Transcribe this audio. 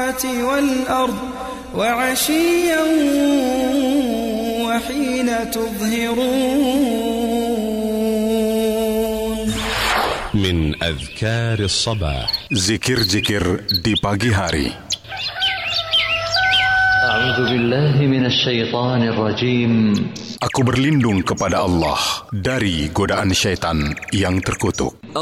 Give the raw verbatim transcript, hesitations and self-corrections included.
والأرض وعشيا وحين تظهرون. من أذكار الصباح. Zikir-zikir di pagi hari. A'udzu billahi minasyaitonir rajim. Aku berlindung kepada Allah dari godaan syaitan yang terkutuk.